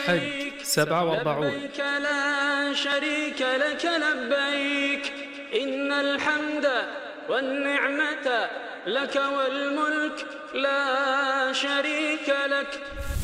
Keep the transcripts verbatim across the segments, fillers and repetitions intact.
الحج سبعة وأربعون. لبيك لا شريك لك لبيك إن الحمد والنعمة لك والملك لا شريك لك.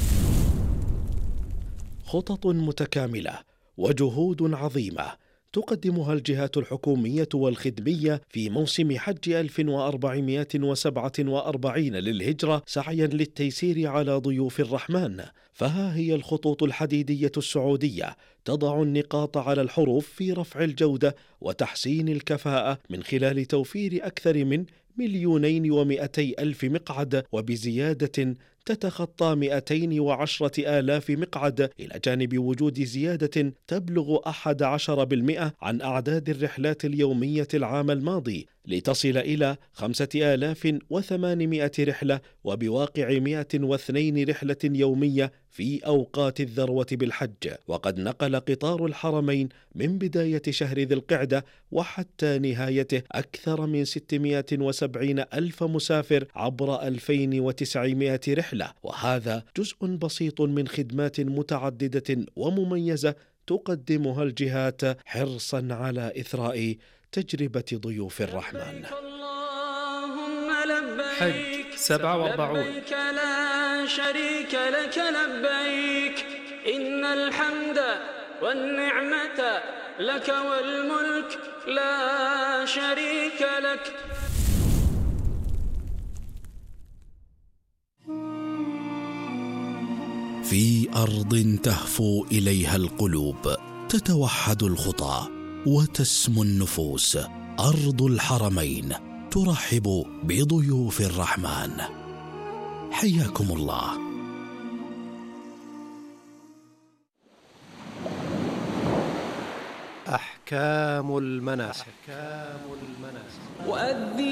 خطط متكاملة وجهود عظيمة تقدمها الجهات الحكومية والخدمية في موسم حج ألف وأربعمائة وسبعة وأربعين للهجرة سعيا للتيسير على ضيوف الرحمن. فها هي الخطوط الحديدية السعودية تضع النقاط على الحروف في رفع الجودة وتحسين الكفاءة من خلال توفير أكثر من مليونين ومئتي ألف مقعد، وبزيادة تتخطى مئتين وعشرة آلاف مقعد، إلى جانب وجود زيادة تبلغ أحد عشر بالمئة عن أعداد الرحلات اليومية العام الماضي، لتصل إلى خمسة آلاف وثمانمائة رحلة، وبواقع مئة واثنين رحلة يومية في أوقات الذروة بالحج. وقد نقل قطار الحرمين من بداية شهر ذي القعدة وحتى نهايته أكثر من ستمائة وسبعين ألف مسافر عبر ألفين وتسعمائة رحلة، وهذا جزء بسيط من خدمات متعددة ومميزة تقدمها الجهات حرصا على إثراء تجربة ضيوف الرحمن. حج سبعة وأربعون. لبيك لا شريك لك لبيك إن الحمد والنعمة لك والملك لا شريك لك. في أرض تهفو إليها القلوب تتوحد الخطى وتسمو النفوس، أرض الحرمين ترحب بضيوف الرحمن. حياكم الله. أحكام المناسك.